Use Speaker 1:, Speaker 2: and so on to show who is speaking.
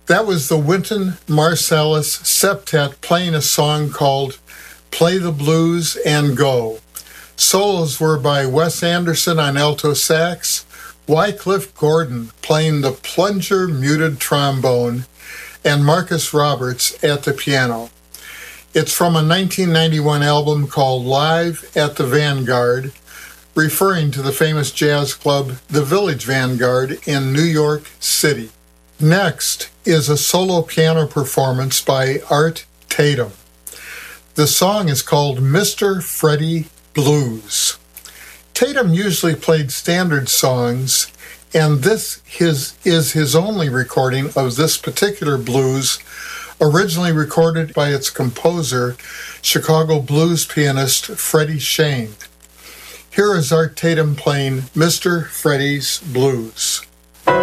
Speaker 1: That was the Wynton Marsalis Septet playing a song called Play the Blues and Go. Solos were by Wes Anderson on alto sax, Wycliffe Gordon playing the plunger muted trombone, and Marcus Roberts at the piano. It's from a 1991 album called Live at the Vanguard, referring to the famous jazz club, the Village Vanguard in New York City. Next is a solo piano performance by Art Tatum. The song is called Mr. Freddie Blues. Tatum usually played standard songs, and this is his only recording of this particular blues, originally recorded by its composer, Chicago blues pianist Freddie Shane. Here is Art Tatum playing Mr. Freddie's Blues.